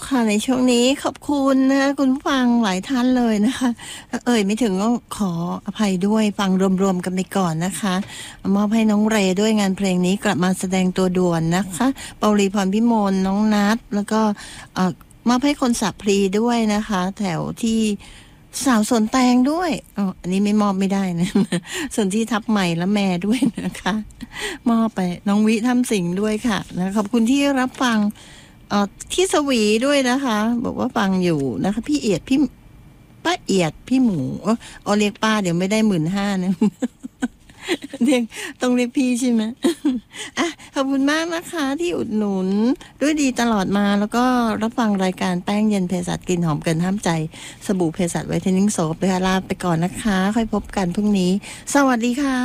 ค่ะในช่วงนี้ขอบคุณนะคะคุณผู้ฟังหลายท่านเลยนะคะไม่ถึงก็ขออภัยด้วยฟังรวมๆกันไปก่อนนะคะมอบให้น้องเรด้วยงานเพลงนี้กลับมาแสดงตัวด่วนนะคะเปาลีพรพิมลน้องนัทแล้วก็มอบให้คนสับพลีด้วยนะคะแถวที่สาวสวนแตงด้วยอันนี้ไม่มอบไม่ได้นะ ส่วนที่ทับใหม่และแม่ด้วยนะคะมอบไปน้องวิทำสิ่งด้วยค่ะนะขอบคุณที่รับฟังที่สวีด้วยนะคะบอกว่าฟังอยู่นะคะพี่เอียดพี่ป้าเอียดพี่หมูเรียกป้าเดี๋ยวไม่ได้15,000นะ เรียกต้องเรียกพี่ใช่ไหม อ่ะขอบคุณมากนะคะที่อุดหนุนด้วยดีตลอดมาแล้วก็รับฟังรายการแป้งเย็นเภสัชกลิ่นหอมเกินห้ามใจสบู่เภสัชไวท์เทนนิ่งโซฟเลยค่ะลาไปก่อนนะคะค่อยพบกันพรุ่งนี้สวัสดีค่ะ